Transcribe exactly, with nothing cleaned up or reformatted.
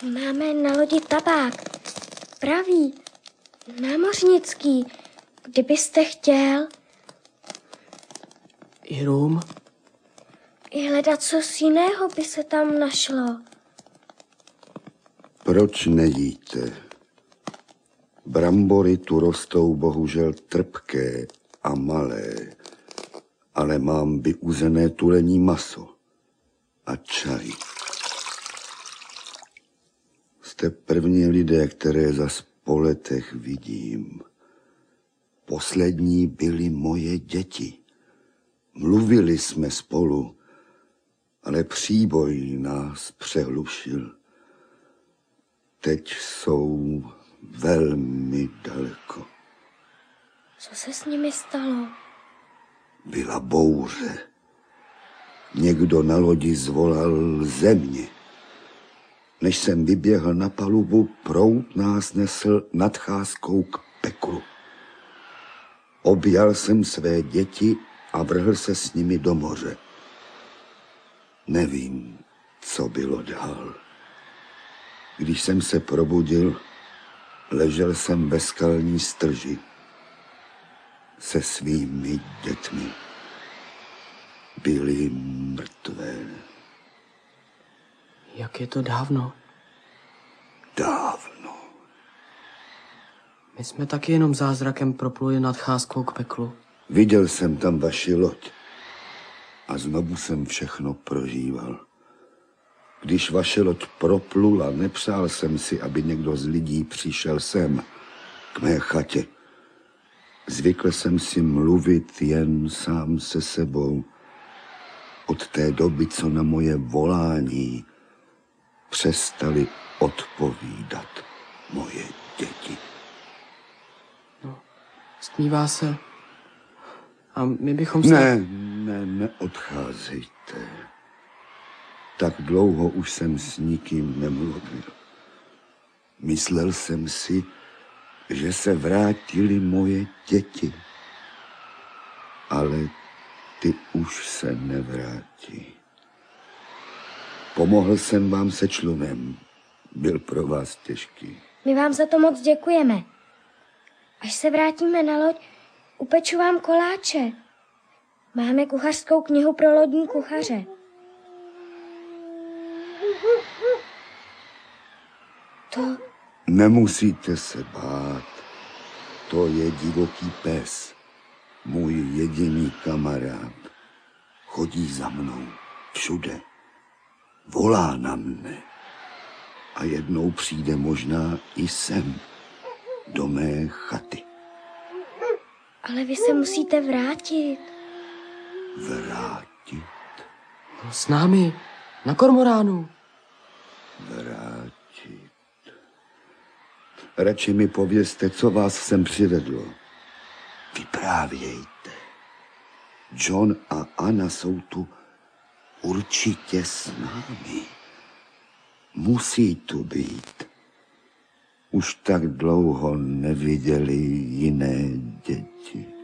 Máme na lodi tabák. Pravý. Námořnický. Kdybyste chtěl. I rum? I hledat co jiného by se tam našlo. Proč nejíte? Brambory tu rostou bohužel trpké a malé, ale mám vyuzené tulení maso a čaj. Jste první lidé, které zas po letech vidím. Poslední byly moje děti. Mluvili jsme spolu, ale příboj nás přehlušil. Teď jsou velmi daleko. Co se s nimi stalo? Byla bouře. Někdo na lodi zvolal země. Než jsem vyběhl na palubu, proud nás nesl nadcházkou k peklu. Objal jsem své děti a vrhl se s nimi do moře. Nevím, co bylo dál. Když jsem se probudil, ležel jsem ve skalní strži se svými dětmi. Byli mrtvé. Jak je to dávno? Dávno. My jsme taky jenom zázrakem propluli nadcházkou k peklu. Viděl jsem tam vaši loď a znovu jsem všechno prožíval. Když vaše loď proplula, nepřál jsem si, aby někdo z lidí přišel sem, k mé chatě. Zvykl jsem si mluvit jen sám se sebou. Od té doby, co na moje volání přestali odpovídat moje děti. No, stmívá se. A my bychom se... Ne, ne, neodcházejte. Tak dlouho už jsem s nikým nemluvil. Myslel jsem si, že se vrátily moje děti. Ale ty už se nevrátí. Pomohl jsem vám se člunem. Byl pro vás těžký. My vám za to moc děkujeme. Až se vrátíme na loď, upeču vám koláče. Máme kuchařskou knihu pro lodní kuchaře. To... Nemusíte se bát. To je divoký pes. Můj jediný kamarád. Chodí za mnou všude. Volá na mne. A jednou přijde možná i sem. Do mé chaty. Ale vy se musíte vrátit. Vrátit? No, s námi. Na kormoránu. Vrátit. Radši mi povězte, co vás sem přivedlo. Vyprávějte. John a Anna jsou tu určitě s námi. Musí tu být. Už tak dlouho neviděli jiné děti.